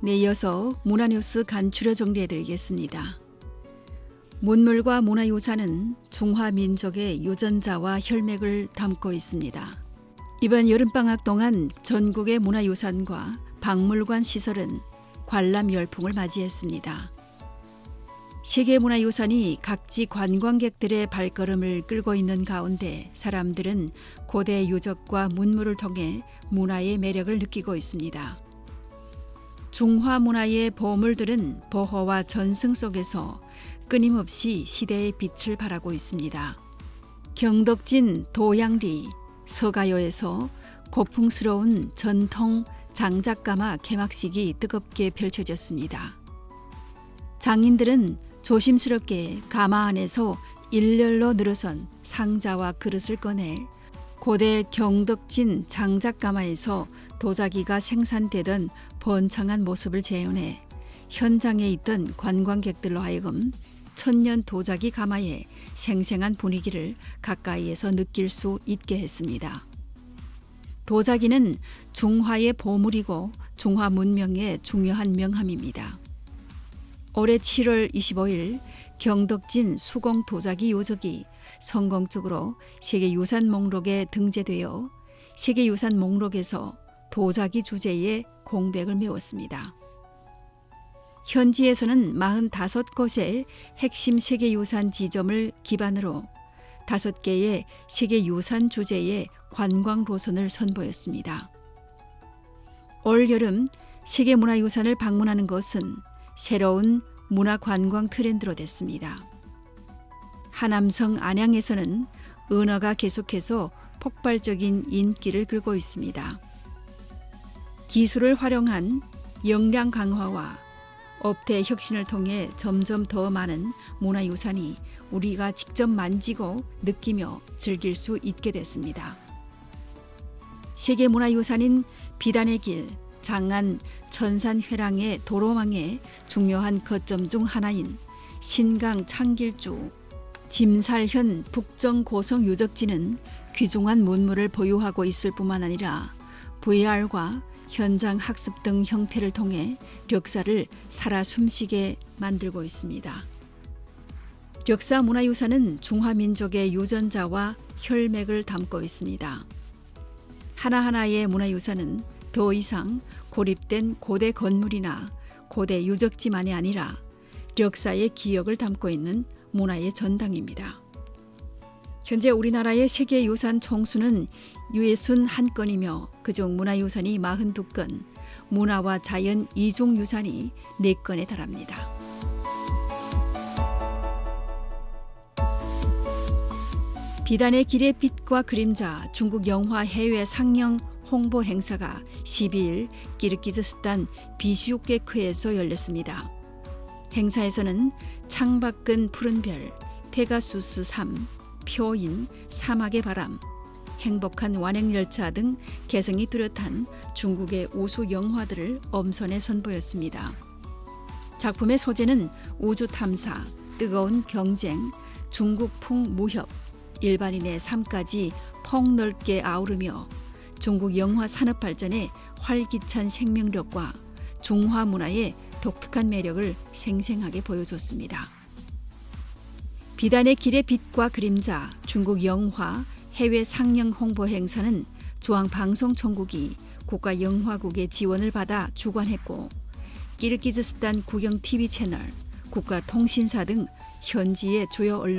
네, 이어서 문화뉴스 간추려 정리해드리겠습니다. 문물과 문화유산은 중화민족의 유전자와 혈맥을 담고 있습니다. 이번 여름방학 동안 전국의 문화유산과 박물관 시설은 관람 열풍을 맞이했습니다. 세계문화유산이 각지 관광객들의 발걸음을 끌고 있는 가운데 사람들은 고대 유적과 문물을 통해 문화의 매력을 느끼고 있습니다. 중화 문화의 보물들은 보호와 전승 속에서 끊임없이 시대의 빛을 발하고 있습니다. 경덕진 도양리 서가요에서 고풍스러운 전통 장작가마 개막식이 뜨겁게 펼쳐졌습니다. 장인들은 조심스럽게 가마 안에서 일렬로 늘어선 상자와 그릇을 꺼내 고대 경덕진 장작가마에서 도자기가 생산되던 번창한 모습을 재현해 현장에 있던 관광객들로 하여금 천년 도자기 가마의 생생한 분위기를 가까이에서 느낄 수 있게 했습니다. 도자기는 중화의 보물이고 중화 문명의 중요한 명함입니다. 올해 7월 25일 경덕진 수공 도자기 요적이 성공적으로 세계유산 목록에 등재되어 세계유산 목록에서 도자기 주제의 공백을 메웠습니다. 현지에서는 45곳의 핵심 세계유산 지점을 기반으로 5개의 세계유산 주제의 관광 노선을 선보였습니다. 올 여름 세계문화유산을 방문하는 것은 새로운 문화관광 트렌드로 됐습니다. 하남성 안양에서는 은어가 계속해서 폭발적인 인기를 끌고 있습니다. 기술을 활용한 역량 강화와 업태 혁신을 통해 점점 더 많은 문화유산이 우리가 직접 만지고 느끼며 즐길 수 있게 됐습니다. 세계문화유산인 비단의 길, 장안 천산회랑의 도로망의 중요한 거점 중 하나인 신강 창길주, 짐살현 북정고성 유적지는 귀중한 문물을 보유하고 있을 뿐만 아니라 VR과 현장 학습 등 형태를 통해 역사를 살아 숨쉬게 만들고 있습니다. 역사문화유산은 중화민족의 유전자와 혈맥을 담고 있습니다. 하나하나의 문화유산은 더 이상 고립된 고대 건물이나 고대 유적지만이 아니라 역사의 기억을 담고 있는 문화의 전당입니다. 현재 우리나라의 세계유산 총수는 61건이며 그중 문화유산이 42건, 문화와 자연 이중유산이 4건에 달합니다. 비단의 길의 빛과 그림자 중국 영화 해외 상영 홍보 행사가 12일 키르기즈스탄 비슈케크에서 열렸습니다. 행사에서는 창밖은 푸른별, 페가수스 3, 표인, 사막의 바람, 행복한 완행열차 등 개성이 뚜렷한 중국의 우수 영화들을 엄선해 선보였습니다. 작품의 소재는 우주탐사, 뜨거운 경쟁, 중국풍 무협, 일반인의 삶까지 폭넓게 아우르며 중국 영화 산업 발전의 활기찬 생명력과 중화 문화의 독특한 매력을 생생하게 보여줬습니다. 비단의 길의 빛과 그림자 중국 영화 해외 상영 홍보 행사는 중앙방송총국이 국가영화국의 지원을 받아 주관했고 키르기즈스탄 국영 TV 채널, 국가통신사 등 현지의 주요 언론